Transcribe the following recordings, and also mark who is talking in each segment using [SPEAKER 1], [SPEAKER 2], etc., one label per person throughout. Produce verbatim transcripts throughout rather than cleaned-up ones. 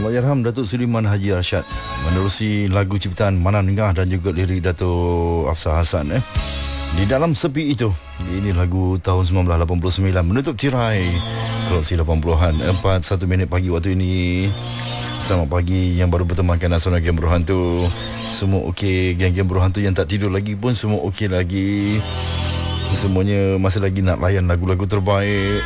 [SPEAKER 1] Allahyarham Datuk Suleiman Haji Rashad menerusi lagu ciptaan Manan Ngah dan juga lirik Datuk Afsar Hassan eh. Di dalam sepi itu. Ini lagu tahun sembilan belas lapan puluh sembilan menutup tirai Keloksi lapan puluhan. Empat satu minit pagi waktu ini. Selamat pagi yang baru bertemankan Nasional Game Berhantu. Semua okey, geng-geng berhantu yang tak tidur lagi pun semua okey lagi. Semuanya masih lagi nak layan lagu-lagu terbaik.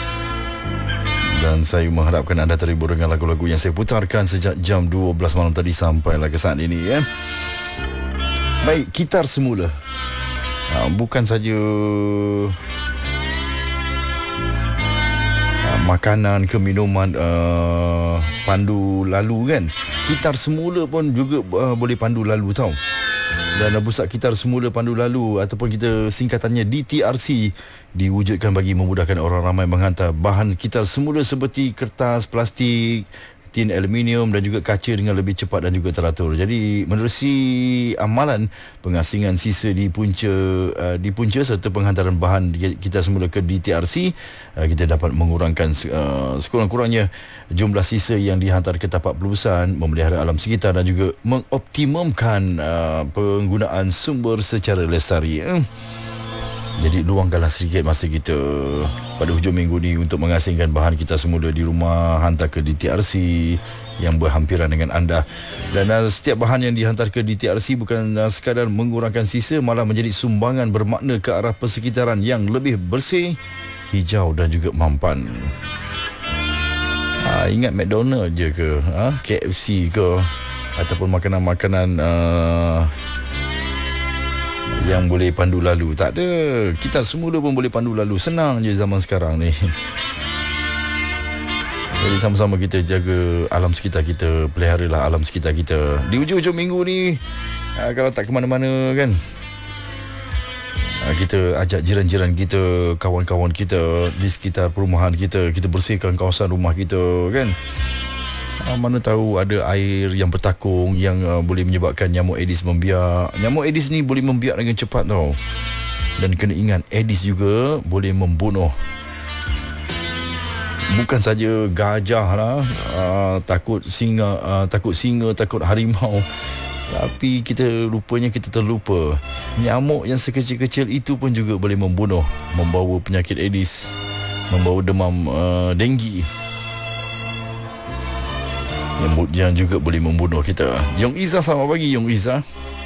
[SPEAKER 1] Dan saya mengharapkan anda terhibur dengan lagu-lagu yang saya putarkan sejak jam dua belas malam tadi sampailah ke saat ini ya. Baik, gitar semula. Ha, bukan saja ha, makanan ke minuman uh, pandu lalu kan. Gitar semula pun juga uh, boleh pandu lalu tau. Dan pusat gitar semula pandu lalu ataupun kita singkatannya D T R C diwujudkan bagi memudahkan orang ramai menghantar bahan gitar semula seperti kertas, plastik, tin aluminium dan juga kaca dengan lebih cepat dan juga teratur. Jadi menerusi amalan pengasingan sisa di punca uh, di punca serta penghantaran bahan gitar semula ke D T R C, uh, kita dapat mengurangkan uh, sekurang-kurangnya jumlah sisa yang dihantar ke tapak pelubusan, memelihara alam sekitar dan juga mengoptimumkan uh, penggunaan sumber secara lestari. Uh. Jadi luangkanlah sedikit masa kita pada hujung minggu ni untuk mengasingkan bahan kita semula di rumah, hantar ke D T R C yang berhampiran dengan anda. Dan uh, setiap bahan yang dihantar ke D T R C bukan uh, sekadar mengurangkan sisa, malah menjadi sumbangan bermakna ke arah persekitaran yang lebih bersih, hijau dan juga mampan. Uh, ingat McDonald je ke, uh, K F C ke, ataupun makanan-makanan uh, yang boleh pandu lalu. Tak ada. Kita semula pun boleh pandu lalu. Senang je zaman sekarang ni. Jadi sama-sama kita jaga alam sekitar kita, peliharalah alam sekitar kita. Di hujung-hujung minggu ni, kalau tak ke mana-mana kan, kita ajak jiran-jiran kita, kawan-kawan kita di sekitar perumahan kita, kita bersihkan kawasan rumah kita kan. Uh, mana tahu ada air yang bertakung yang uh, boleh menyebabkan nyamuk Aedes membiak. Nyamuk Aedes ni boleh membiak dengan cepat tau. Dan kena ingat, Aedes juga boleh membunuh. Bukan saja gajah lah, uh, takut singa, uh, takut singa, takut harimau. Tapi kita rupanya kita terlupa, nyamuk yang sekecil-kecil itu pun juga boleh membunuh, membawa penyakit Aedes, membawa demam uh, denggi yang juga boleh membunuh kita. Yong Izzah, selamat pagi Yong Izzah.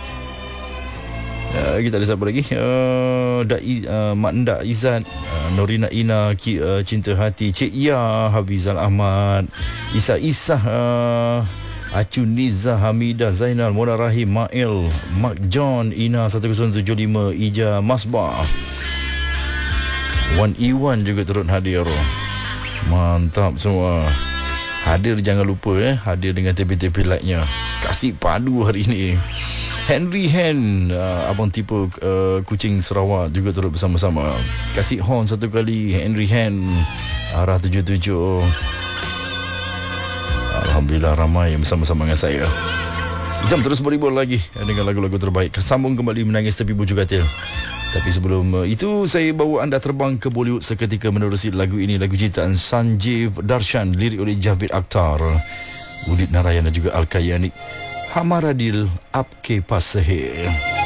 [SPEAKER 1] Uh, kita ada siapa lagi? Uh, Dai, uh, Mak Ndak Izzat, uh, Norina Ina, Ki, uh, Cinta Hati, Cik Ia, Habizal Ahmad, Isa Isa, uh, Acu Nizah, Hamidah, Zainal, Mona Rahim, Mail, Mak John, Ina satu kosong tujuh lima, Ija Masbah, Wan Iwan juga turut hadir. Mantap semua. Hadir jangan lupa eh, hadir dengan tepi-tepi lightnya. Kasih padu hari ini. Henry Hen, uh, abang tipe uh, kucing Sarawak juga turut bersama-sama. Kasih horn satu kali Henry Hen, arah tujuh tujuh. Alhamdulillah ramai yang bersama-sama dengan saya. Jam terus berhibur lagi dengan lagu-lagu terbaik. Sambung kembali menangis tepi bujuk katil. Tapi sebelum itu, saya bawa anda terbang ke Bollywood seketika menerusi lagu ini, lagu ciptaan Sanjeev Darshan, lirik oleh Javed Akhtar, Udit Narayan dan juga Al-Kayani. Hamaradil Apke Pasahe.